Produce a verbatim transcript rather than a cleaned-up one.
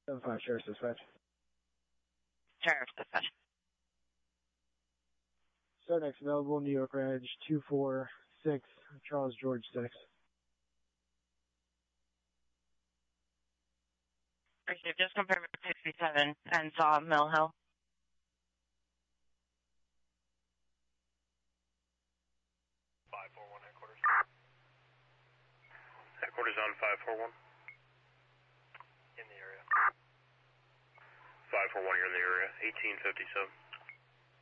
seven five Sheriff's Dispatch. Sheriff's Dispatch. Start next available, New York Reg two four six, Charles George six. Received, just confirm sixty-seven and saw Mill Hill. five four one headquarters. Headquarters on five four one. In the area. five four one, you're in the area. eighteen fifty-seven.